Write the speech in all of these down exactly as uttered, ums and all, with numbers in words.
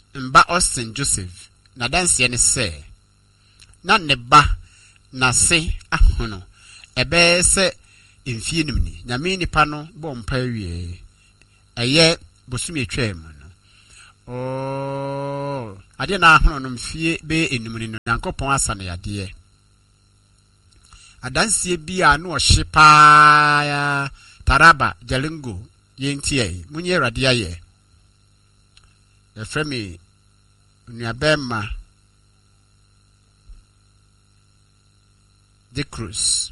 mba Austin Joseph na danse ne se na ne ba na se ahono ebe se mfie nim ni nyame nipa no bo mpa wie eye bosumi etwa mu no oh ade na ahono no mfie be enum ni no Nyankopɔn asa na yade adanse bi a no ohye pa ya Taraba Jalingo yentie munye Awurade aye e fremi nuabema de Cruz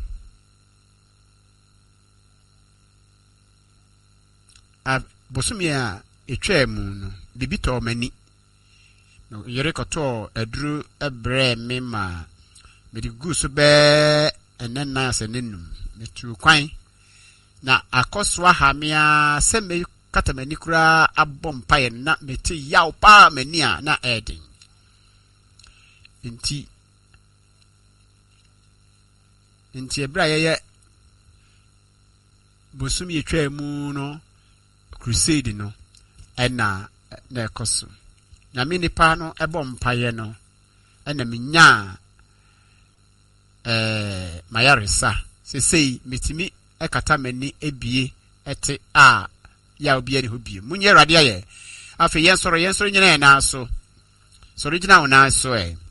a bosumi a etwa mu no bibi to mani no yere koto aduru ebre me ma me di gusu be enena asenenum metu kwan na akoswa hamia se me katamani kura abom paye na meti yaw pa mani a na edin nti nti ebra yeye bosumi etwa mu no crusade no ena na ekoso na minipa no ebom paye no ena minya eh mayaresa sesei metimi ekata mani ebie ete a ya obi ani hobie munye Awurade aye afi yensoro yensoro nyina na so so original na so eh